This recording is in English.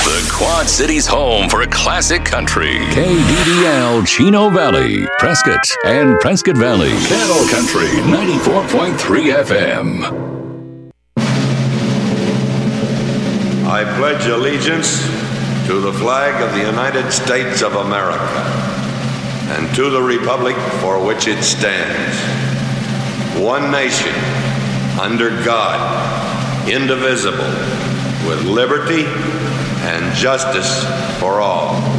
The Quad Cities' home for classic country. KDDL Chino Valley, Prescott, and Prescott Valley. Cattle Country 94.3 FM. I pledge allegiance to the flag of the United States of America and to the republic for which it stands, one nation, under God, indivisible, with liberty and justice for all.